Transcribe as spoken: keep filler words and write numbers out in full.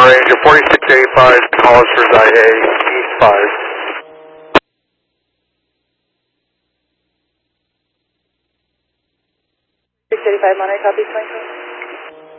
Ranger forty-six eighty-five, calls for Zahe, East five. six eighty-five, Monterey, copy, twenty-four.